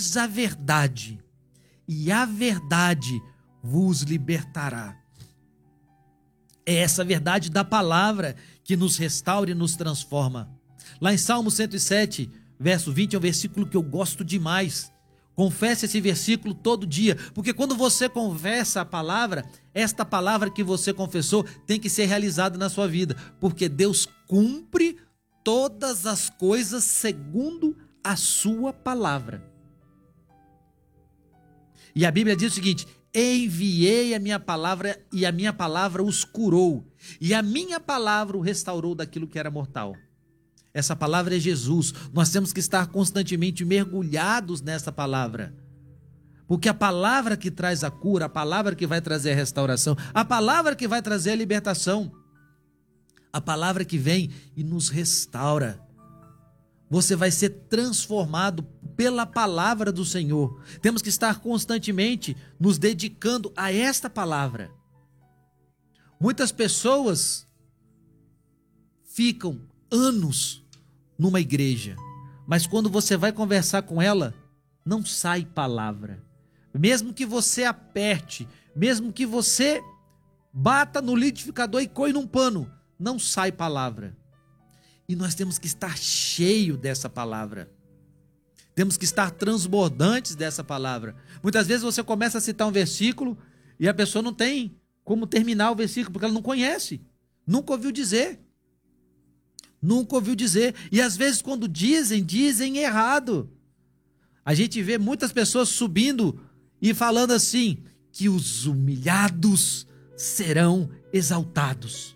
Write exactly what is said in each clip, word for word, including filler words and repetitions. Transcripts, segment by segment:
conhecereis a verdade, e a verdade vos libertará. É essa verdade da palavra que nos restaura e nos transforma. Lá em Salmo cento e sete, verso vinte, é um versículo que eu gosto demais. Confesse esse versículo todo dia, porque quando você confessa a palavra, esta palavra que você confessou tem que ser realizada na sua vida, porque Deus cumpre todas as coisas segundo a sua palavra. E a Bíblia diz o seguinte: enviei a minha palavra e a minha palavra os curou, e a minha palavra o restaurou daquilo que era mortal. Essa palavra é Jesus. Nós temos que estar constantemente mergulhados nessa palavra, porque a palavra que traz a cura, a palavra que vai trazer a restauração, a palavra que vai trazer a libertação, a palavra que vem e nos restaura. Você vai ser transformado pela palavra do Senhor. Temos que estar constantemente nos dedicando a esta palavra. Muitas pessoas ficam anos numa igreja, mas quando você vai conversar com ela, não sai palavra. Mesmo que você aperte, mesmo que você bata no liquidificador e coe num pano, não sai palavra. E nós temos que estar cheio dessa palavra. Temos que estar transbordantes dessa palavra. Muitas vezes você começa a citar um versículo e a pessoa não tem como terminar o versículo, porque ela não conhece, nunca ouviu dizer. Nunca ouviu dizer. E às vezes quando dizem, dizem errado. A gente vê muitas pessoas subindo e falando assim, que os humilhados serão exaltados.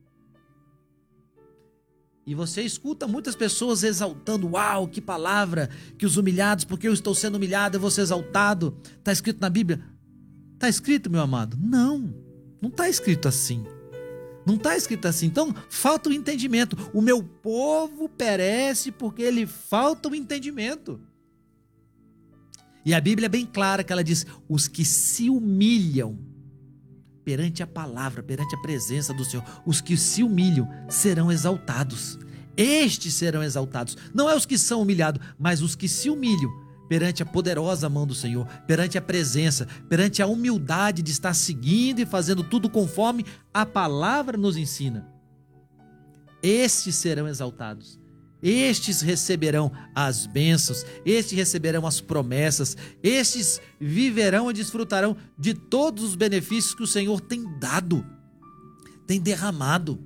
E você escuta muitas pessoas exaltando: uau, que palavra, que os humilhados, porque eu estou sendo humilhado, eu vou ser exaltado. Está escrito na Bíblia? Está escrito, meu amado? Não, não está escrito assim. Não está escrito assim. Então, falta o entendimento. O meu povo perece porque ele falta o entendimento. E a Bíblia é bem clara que ela diz: os que se humilham perante a palavra, perante a presença do Senhor, os que se humilham serão exaltados. Estes serão exaltados. Não é os que são humilhados, mas os que se humilham perante a poderosa mão do Senhor, perante a presença, perante a humildade de estar seguindo e fazendo tudo conforme a palavra nos ensina. Estes serão exaltados. Estes receberão as bênçãos, estes receberão as promessas, estes viverão e desfrutarão de todos os benefícios que o Senhor tem dado, tem derramado.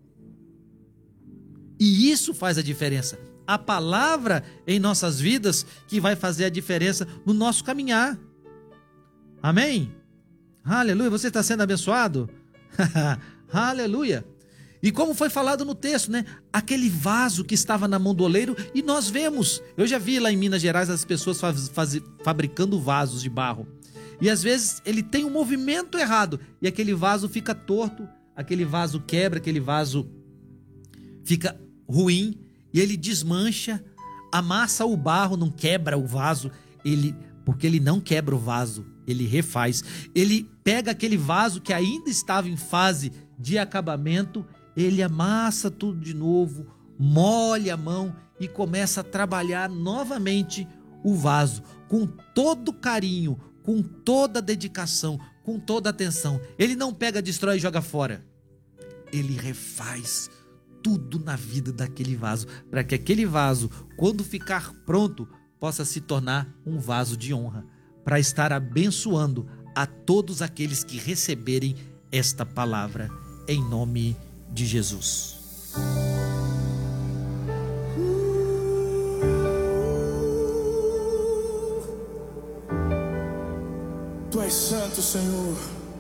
E isso faz a diferença. A palavra em nossas vidas que vai fazer a diferença no nosso caminhar. Amém? Aleluia. Você está sendo abençoado? Aleluia. E como foi falado no texto, né? Aquele vaso que estava na mão do oleiro, e nós vemos, eu já vi lá em Minas Gerais as pessoas faz, faz, fabricando vasos de barro. E às vezes ele tem um movimento errado e aquele vaso fica torto, aquele vaso quebra, aquele vaso fica ruim e ele desmancha, amassa o barro, não quebra o vaso, ele, porque ele não quebra o vaso, ele refaz. Ele pega aquele vaso que ainda estava em fase de acabamento, ele amassa tudo de novo, molha a mão e começa a trabalhar novamente o vaso, com todo carinho, com toda dedicação, com toda atenção. Ele não pega, destrói e joga fora. Ele refaz tudo na vida daquele vaso, para que aquele vaso, quando ficar pronto, possa se tornar um vaso de honra, para estar abençoando a todos aqueles que receberem esta palavra, em nome de Jesus. Tu és santo, Senhor.